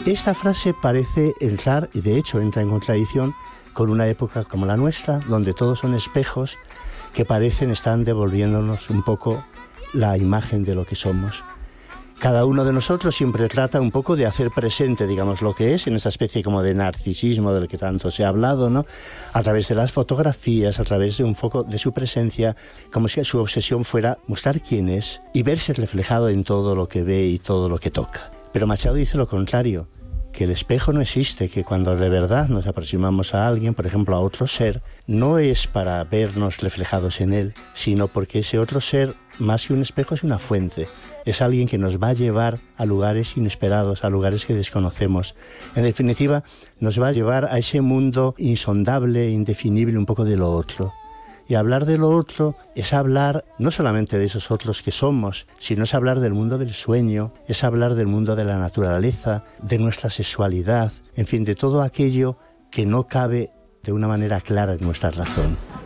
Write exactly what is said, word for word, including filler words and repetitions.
Esta frase parece entrar, y de hecho entra en contradicción, con una época como la nuestra, donde todos son espejos que parecen estar devolviéndonos un poco la imagen de lo que somos. Cada uno de nosotros siempre trata un poco de hacer presente, digamos, lo que es, en esa especie como de narcisismo del que tanto se ha hablado, ¿no? A través de las fotografías, a través de un foco de su presencia, como si su obsesión fuera mostrar quién es y verse reflejado en todo lo que ve y todo lo que toca. Pero Machado dice lo contrario, que el espejo no existe, que cuando de verdad nos aproximamos a alguien, por ejemplo a otro ser, no es para vernos reflejados en él, sino porque ese otro ser, más que un espejo, es una fuente. Es alguien que nos va a llevar a lugares inesperados, a lugares que desconocemos. En definitiva, nos va a llevar a ese mundo insondable, indefinible, un poco de lo otro. Y hablar de lo otro es hablar no solamente de esos otros que somos, sino es hablar del mundo del sueño, es hablar del mundo de la naturaleza, de nuestra sexualidad, en fin, de todo aquello que no cabe de una manera clara en nuestra razón.